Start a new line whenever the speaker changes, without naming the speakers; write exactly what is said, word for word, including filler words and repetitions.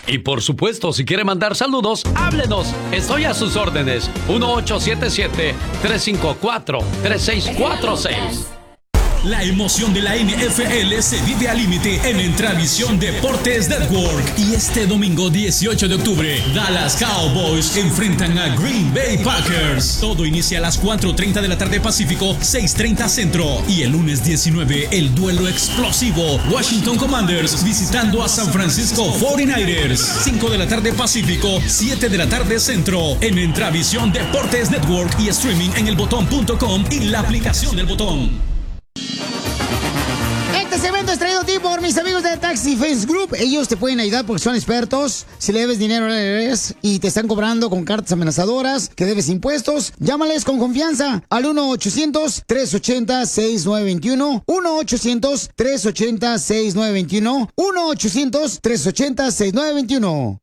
Y por supuesto, si quiere mandar saludos, háblenos. Estoy a sus órdenes. uno ocho siete siete, tres cinco cuatro, tres seis cuatro seis.
La emoción de la N F L se vive al límite en Entravisión Deportes Network. Y este domingo dieciocho de octubre, Dallas Cowboys enfrentan a Green Bay Packers. Todo inicia a las cuatro treinta de la tarde Pacífico, seis treinta Centro. Y el lunes diecinueve, el duelo explosivo, Washington Commanders visitando a San Francisco cuarenta y nueve ers. cinco de la tarde Pacífico, siete de la tarde Centro. En Entravisión Deportes Network y streaming en el botón punto com y la aplicación del Botón.
Este segmento es traído a ti por mis amigos de Tax Defense Group. Ellos te pueden ayudar porque son expertos. Si le debes dinero al I R S y te están cobrando con cartas amenazadoras, que debes impuestos, llámales con confianza al uno ochocientos, tres ochenta, sesenta y nueve veintiuno. uno ochocientos, tres ochenta, sesenta y nueve veintiuno. uno ochocientos, tres ochenta, sesenta y nueve veintiuno.